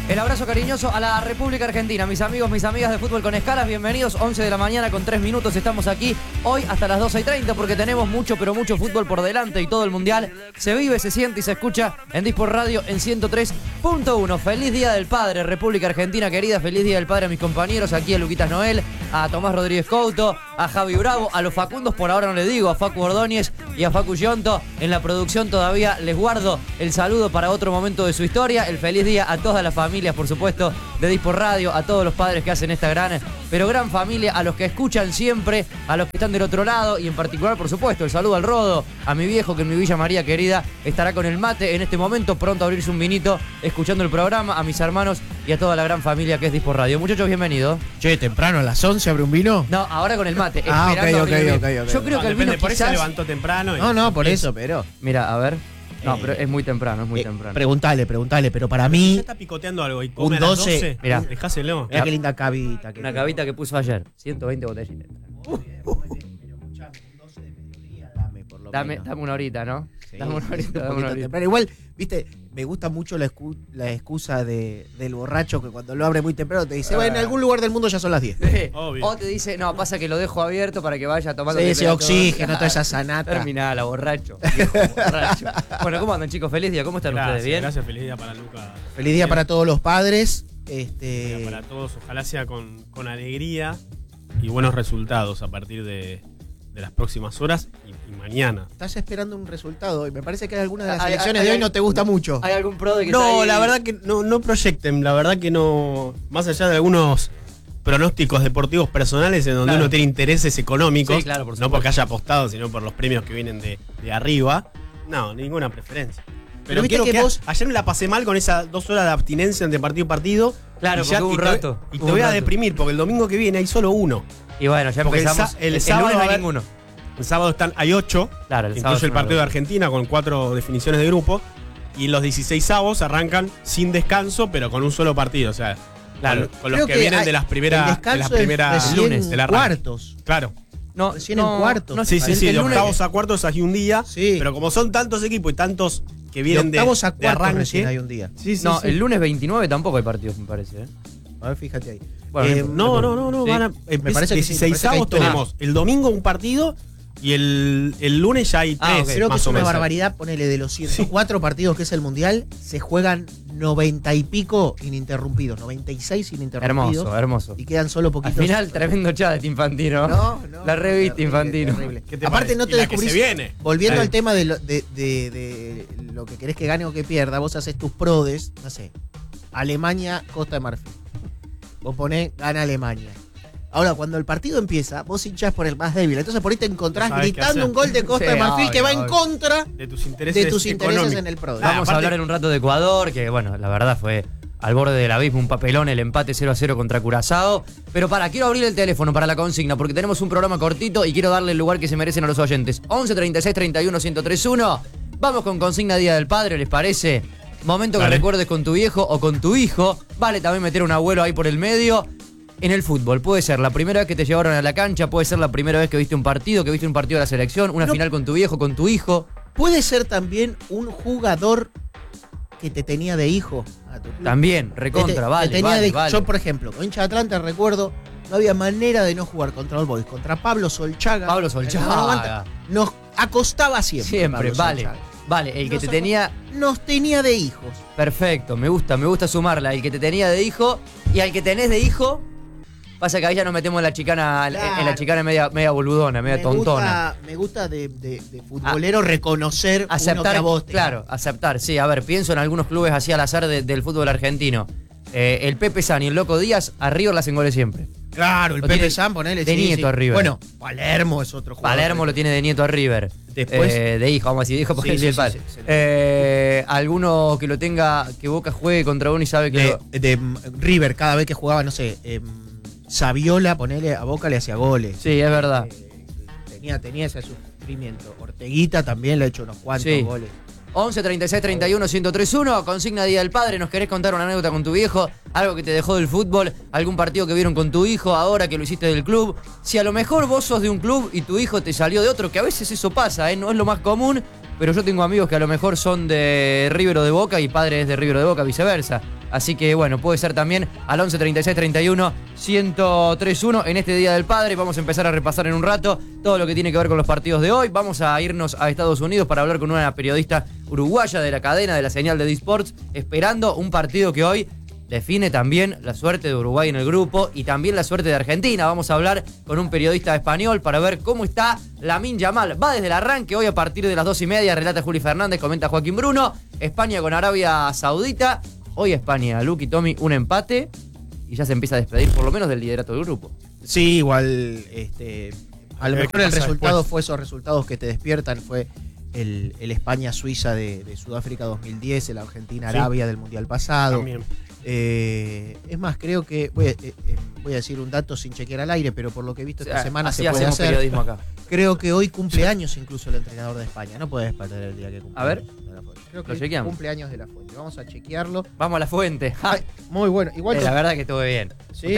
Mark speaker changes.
Speaker 1: El abrazo cariñoso a la República Argentina, mis amigos, mis amigas de Fútbol con Escalas, bienvenidos, 11 de la mañana con 3 minutos, estamos aquí hoy hasta las 12:30 porque tenemos mucho, pero mucho fútbol por delante y todo el mundial se vive, se siente y se escucha en Disport Radio en 103.1. Feliz Día del Padre, República Argentina querida, feliz Día del Padre a mis compañeros, aquí a Luquitas Noel, a Tomás Rodríguez Couto, a Javi Bravo, a los Facundos por ahora no le digo, a Facu Ordóñez y a Facu Yonto. En la producción todavía les guardo el saludo para otro momento de su historia, el feliz día a todas las familias, por supuesto, de Disport Radio, a todos los padres que hacen esta gran familia, a los que escuchan siempre, a los que están del otro lado y en particular, por supuesto, el saludo al Rodo, a mi viejo que en mi Villa María querida estará con el mate en este momento, pronto a abrirse un vinito, escuchando el programa, a mis hermanos y a toda la gran familia que es Disport Radio. Muchachos, bienvenidos.
Speaker 2: Che, temprano a las 11 abre un vino.
Speaker 1: No, ahora con el mate,
Speaker 2: Ok.
Speaker 1: Yo creo que el vino
Speaker 3: por
Speaker 1: quizás...
Speaker 3: eso se levantó temprano.
Speaker 2: No, por eso, pero...
Speaker 1: Mira, a ver... No, pero es muy temprano, temprano.
Speaker 2: Preguntale, pero para mí...
Speaker 3: Se está picoteando algo y come
Speaker 2: un
Speaker 3: a las
Speaker 2: 12,
Speaker 3: 12.
Speaker 1: mirá.
Speaker 3: Dejáselo.
Speaker 2: Mirá qué linda cabita.
Speaker 1: Una cabita que puso ayer, 120 botellitas. Dame una horita, ¿no?
Speaker 2: Sí,
Speaker 1: Dame una horita, dame una horita.
Speaker 2: Pero igual, viste, me gusta mucho la excusa del borracho que cuando lo abre muy temprano te dice, bueno, en algún lugar del mundo ya son las 10.
Speaker 3: Obvio.
Speaker 1: O te dice, no, pasa que lo dejo abierto para que vaya tomando
Speaker 2: Sí, ese
Speaker 1: temperatura.
Speaker 2: oxígeno, toda esa sanata.
Speaker 1: Terminala, borracho. Viejo borracho. Bueno, ¿cómo andan, chicos? Feliz día, ¿cómo están ustedes? ¿Bien?
Speaker 3: Gracias, feliz día para Luca.
Speaker 2: Feliz día para todos los padres.
Speaker 3: Feliz día para todos, ojalá sea con alegría y buenos resultados a partir de las próximas horas y mañana.
Speaker 2: Estás esperando un resultado y me parece que hay algunas de las elecciones de hoy no te gusta mucho.
Speaker 1: ¿Hay algún pro de que
Speaker 3: No,
Speaker 1: está ahí?
Speaker 3: la verdad que no proyecten, la verdad que no, más allá de algunos pronósticos deportivos personales en donde
Speaker 1: Claro.
Speaker 3: uno tiene intereses económicos,
Speaker 1: Sí, claro, por
Speaker 3: no
Speaker 1: supuesto.
Speaker 3: porque haya apostado, sino por los premios que vienen de arriba, no, ninguna preferencia. Pero
Speaker 2: viste
Speaker 3: quiero
Speaker 2: que
Speaker 3: que
Speaker 2: vos-
Speaker 3: ayer me la pasé mal con esas 2 horas de abstinencia entre partido y partido.
Speaker 1: Claro,
Speaker 3: y ya-
Speaker 1: porque hubo un
Speaker 3: y te-
Speaker 1: rato.
Speaker 3: Y te
Speaker 1: Hubo un
Speaker 3: voy a
Speaker 1: rato.
Speaker 3: deprimir porque el domingo que viene hay solo uno.
Speaker 1: Y bueno, ya
Speaker 3: Porque
Speaker 1: empezamos.
Speaker 3: el sábado
Speaker 1: lunes no
Speaker 3: va a
Speaker 1: hay
Speaker 3: haber-
Speaker 1: ninguno.
Speaker 3: El sábado hay 8,
Speaker 1: Claro, el sábado
Speaker 3: incluso
Speaker 1: es
Speaker 3: el
Speaker 1: una
Speaker 3: partido de
Speaker 1: locura.
Speaker 3: Argentina con 4 definiciones de grupo. Y los 16avos arrancan sin descanso, pero con un solo partido. O sea,
Speaker 1: Claro.
Speaker 3: con los
Speaker 2: Creo
Speaker 3: que vienen
Speaker 2: hay-
Speaker 3: de las primeras.
Speaker 2: el descanso
Speaker 3: de las primeras
Speaker 2: es
Speaker 1: lunes,
Speaker 2: en
Speaker 3: del arranque.
Speaker 2: cuartos.
Speaker 3: Claro.
Speaker 1: No,
Speaker 2: Recién en cuartos.
Speaker 1: no,
Speaker 3: Sí,
Speaker 1: el
Speaker 3: de
Speaker 1: lunes-
Speaker 3: octavos a cuartos hay un día.
Speaker 2: Sí.
Speaker 3: Pero como son tantos equipos y tantos que
Speaker 2: De
Speaker 3: vienen de
Speaker 2: octavos a
Speaker 3: de
Speaker 2: cuartos
Speaker 3: arranque.
Speaker 2: recién hay un día.
Speaker 3: Sí, sí,
Speaker 1: No,
Speaker 3: sí.
Speaker 1: el lunes 29 tampoco hay partidos, me parece.
Speaker 2: A ver, fíjate ahí.
Speaker 1: Bueno,
Speaker 3: No.
Speaker 1: Sí.
Speaker 3: Van a,
Speaker 2: Me parece que sí, me parece que hay
Speaker 3: 16avos
Speaker 2: todo.
Speaker 3: tenemos el domingo un partido y el lunes ya hay 3.
Speaker 1: ok.
Speaker 2: Creo que
Speaker 3: más
Speaker 2: es
Speaker 3: o
Speaker 2: una
Speaker 3: menos.
Speaker 2: barbaridad, ponele de los 104 partidos que es el Mundial, se juegan 90 y pico ininterrumpidos, 96 ininterrumpidos.
Speaker 1: Hermoso.
Speaker 2: Y quedan solo
Speaker 1: Al
Speaker 2: poquitos.
Speaker 1: final, tremendo chat Infantino.
Speaker 2: No,
Speaker 1: La revista
Speaker 2: terrible,
Speaker 1: Infantino.
Speaker 2: terrible.
Speaker 3: ¿Qué te
Speaker 2: Aparte
Speaker 3: parece?
Speaker 2: no te
Speaker 3: Y la que
Speaker 2: descubrís.
Speaker 3: se viene.
Speaker 2: Volviendo
Speaker 3: Sí.
Speaker 2: al tema de lo que querés que gane o que pierda, vos haces tus prodes, no sé, Alemania, Costa de Marfil. Vos ponés, gana Alemania. Ahora, cuando el partido empieza, vos hinchás por el más débil. Entonces por ahí te encontrás
Speaker 3: No sabés qué
Speaker 2: gritando
Speaker 3: hacer.
Speaker 2: un gol de Costa
Speaker 1: Sí,
Speaker 2: de Marfil
Speaker 1: obvio,
Speaker 2: que va en
Speaker 1: obvio.
Speaker 2: contra
Speaker 3: De tus intereses,
Speaker 2: de tus intereses
Speaker 3: económicos.
Speaker 2: en el prode.
Speaker 1: Vamos a
Speaker 3: aparte-
Speaker 1: hablar en un rato de Ecuador, que bueno, la verdad fue al borde del abismo, un papelón, el empate 0-0 contra Curazao. Pero quiero abrir el teléfono para la consigna, porque tenemos un programa cortito y quiero darle el lugar que se merecen a los oyentes. 11 36 31 1031. Vamos con consigna Día del Padre, ¿les parece? Momento que
Speaker 3: Dale.
Speaker 1: recuerdes con tu viejo o con tu hijo. Vale también meter un abuelo ahí por el medio. En el fútbol, puede ser la primera vez que te llevaron a la cancha, puede ser la primera vez que viste un partido de la selección, una
Speaker 2: No.
Speaker 1: final con tu viejo, con tu hijo.
Speaker 2: Puede ser también un jugador que te tenía de hijo a tu club.
Speaker 1: También, recontra,
Speaker 2: Que te
Speaker 1: vale,
Speaker 2: tenía
Speaker 1: vale,
Speaker 2: de-
Speaker 1: vale.
Speaker 2: Yo, por ejemplo, con hincha de Atlanta recuerdo, no había manera de no jugar contra All Boys, contra Pablo Solchaga.
Speaker 1: Pablo Solchaga.
Speaker 2: En el 90, nos acostaba siempre.
Speaker 1: Siempre,
Speaker 2: Pablo
Speaker 1: vale.
Speaker 2: Solchaga.
Speaker 1: Vale, el que te tenía.
Speaker 2: Nos tenía de hijos.
Speaker 1: Perfecto, me gusta sumarla. El que te tenía de hijo y al que tenés de hijo. Pasa que ahí ya nos metemos en la chicana,
Speaker 2: Claro.
Speaker 1: en la chicana media boludona, media tontona.
Speaker 2: Me gusta de futbolero reconocer uno que
Speaker 1: Aceptar,
Speaker 2: a vos te-
Speaker 1: claro, aceptar. Sí, a ver, pienso en algunos clubes así al azar del fútbol argentino. El Pepe San y el Loco Díaz, a River la hacen goles siempre.
Speaker 2: Claro, el
Speaker 1: Lo
Speaker 2: Pepe
Speaker 1: tiene
Speaker 2: San, ponele.
Speaker 1: de nieto a River.
Speaker 2: Bueno, Palermo es otro jugador.
Speaker 1: Palermo lo tiene de nieto a River.
Speaker 2: Después-
Speaker 1: de hijo, vamos a decir, de hijo porque
Speaker 2: Sí,
Speaker 1: es
Speaker 2: sí,
Speaker 1: el
Speaker 2: sí,
Speaker 1: padre.
Speaker 2: sí.
Speaker 1: Alguno que lo tenga, que Boca juegue contra uno y sabe que.
Speaker 2: de River, cada vez que jugaba, no sé, Saviola, ponele a Boca, le hacía goles.
Speaker 1: Sí, es verdad.
Speaker 2: Tenía ese sufrimiento. Orteguita también le ha hecho unos cuantos
Speaker 1: Sí.
Speaker 2: goles.
Speaker 1: 11 36 31 1031, consigna Día del Padre. ¿Nos querés contar una anécdota con tu viejo? Algo que te dejó del fútbol, algún partido que vieron con tu hijo, ahora que lo hiciste del club. Si a lo mejor vos sos de un club y tu hijo te salió de otro, que a veces eso pasa, no es lo más común, pero yo tengo amigos que a lo mejor son de River o de Boca y padres de River o de Boca, viceversa. Así que bueno, puede ser también al 11 36 31 1031 en este Día del Padre. Vamos a empezar a repasar en un rato todo lo que tiene que ver con los partidos de hoy. Vamos a irnos a Estados Unidos para hablar con una periodista uruguaya de la cadena de la señal de D-Sports, esperando un partido que hoy define también la suerte de Uruguay en el grupo y también la suerte de Argentina. Vamos a hablar con un periodista español para ver cómo está Lamine Yamal. Va desde el arranque hoy a partir de las 2:30. Relata Juli Fernández, comenta Joaquín Bruno. España con Arabia Saudita. Hoy España, Luqui, Tommy, un empate y ya se empieza a despedir por lo menos del liderato del grupo.
Speaker 2: Sí, igual a lo mejor el resultado
Speaker 3: después?
Speaker 2: fue esos resultados que te despiertan, fue el España-Suiza de Sudáfrica 2010, el Argentina-Arabia del Mundial pasado.
Speaker 3: También.
Speaker 2: Es más, creo que voy a decir un dato sin chequear al aire, pero por lo que he visto esta semana
Speaker 1: así
Speaker 2: se puede
Speaker 1: hacemos
Speaker 2: hacer.
Speaker 1: periodismo acá.
Speaker 2: Creo que hoy cumpleaños incluso el entrenador de España. No puedes perder el día que cumple.
Speaker 1: A ver.
Speaker 2: De la Fuente. Creo
Speaker 1: Lo
Speaker 2: que
Speaker 1: chequeamos.
Speaker 2: cumpleaños de la Fuente. Vamos a chequearlo.
Speaker 1: Vamos a la fuente.
Speaker 2: Ay, muy bueno. Igual
Speaker 1: La verdad que estuve bien.
Speaker 2: sí,